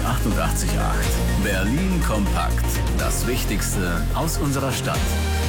88,8. Berlin kompakt. Das Wichtigste aus unserer Stadt.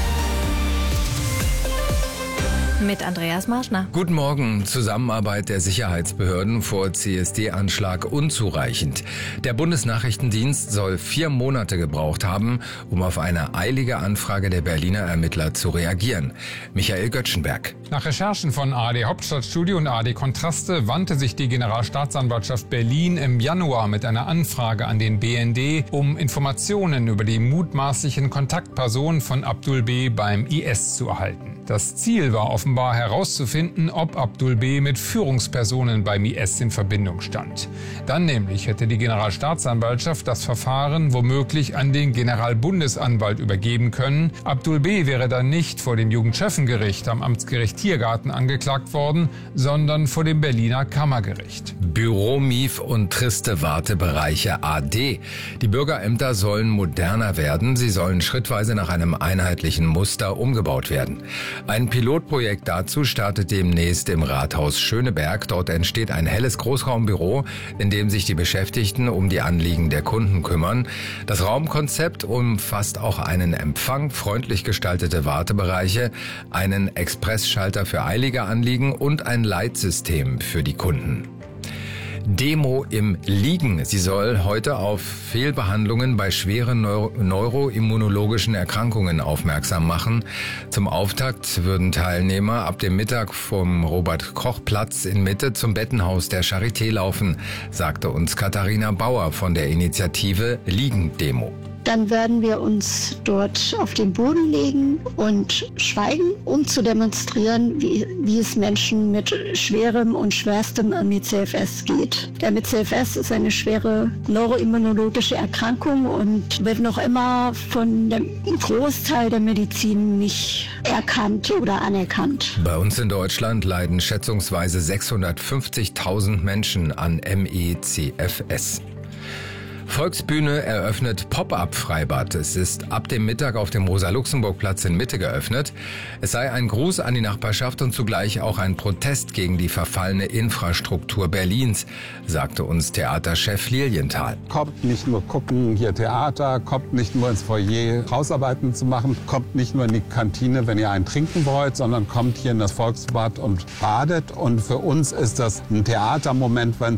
Mit Andreas Marschner. Guten Morgen. Zusammenarbeit der Sicherheitsbehörden vor CSD-Anschlag unzureichend. Der Bundesnachrichtendienst soll 4 Monate gebraucht haben, um auf eine eilige Anfrage der Berliner Ermittler zu reagieren. Michael Göttschenberg. Nach Recherchen von ARD Hauptstadtstudio und ARD Kontraste wandte sich die Generalstaatsanwaltschaft Berlin im Januar mit einer Anfrage an den BND, um Informationen über die mutmaßlichen Kontaktpersonen von Abdul B. beim IS zu erhalten. Das Ziel war offenbar herauszufinden, ob Abdul B. mit Führungspersonen beim IS in Verbindung stand. Dann nämlich hätte die Generalstaatsanwaltschaft das Verfahren womöglich an den Generalbundesanwalt übergeben können. Abdul B. wäre dann nicht vor dem Jugendschöffengericht am Amtsgericht Tiergarten angeklagt worden, sondern vor dem Berliner Kammergericht. Büromief und triste Wartebereiche AD. Die Bürgerämter sollen moderner werden. Sie sollen schrittweise nach einem einheitlichen Muster umgebaut werden. Ein Pilotprojekt dazu startet demnächst im Rathaus Schöneberg. Dort entsteht ein helles Großraumbüro, in dem sich die Beschäftigten um die Anliegen der Kunden kümmern. Das Raumkonzept umfasst auch einen Empfang, freundlich gestaltete Wartebereiche, einen Expressschalter für eilige Anliegen und ein Leitsystem für die Kunden. Demo im Liegen. Sie soll heute auf Fehlbehandlungen bei schweren neuroimmunologischen Erkrankungen aufmerksam machen. Zum Auftakt würden Teilnehmer ab dem Mittag vom Robert-Koch-Platz in Mitte zum Bettenhaus der Charité laufen, sagte uns Katharina Bauer von der Initiative Liegen-Demo. Dann werden wir uns dort auf den Boden legen und schweigen, um zu demonstrieren, wie es Menschen mit schwerem und schwerstem ME/CFS geht. Der ME/CFS ist eine schwere neuroimmunologische Erkrankung und wird noch immer von dem Großteil der Medizin nicht erkannt oder anerkannt. Bei uns in Deutschland leiden schätzungsweise 650.000 Menschen an ME/CFS. Volksbühne eröffnet Pop-up-Freibad. Es ist ab dem Mittag auf dem Rosa-Luxemburg-Platz in Mitte geöffnet. Es sei ein Gruß an die Nachbarschaft und zugleich auch ein Protest gegen die verfallene Infrastruktur Berlins, sagte uns Theaterchef Lilienthal. Kommt nicht nur gucken hier Theater, kommt nicht nur ins Foyer Hausarbeiten zu machen, kommt nicht nur in die Kantine, wenn ihr einen trinken wollt, sondern kommt hier in das Volksbad und badet. Und für uns ist das ein Theatermoment, wenn